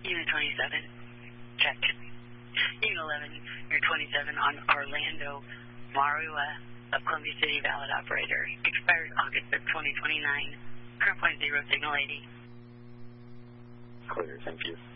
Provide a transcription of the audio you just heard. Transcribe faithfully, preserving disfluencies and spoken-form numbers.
Unit twenty-seven, check. Unit eleven, you're twenty-seven on Orlando, Marua of Columbia City, valid operator. Expires August of twenty twenty-nine. Current point zero, signal eighty. Clear, thank you.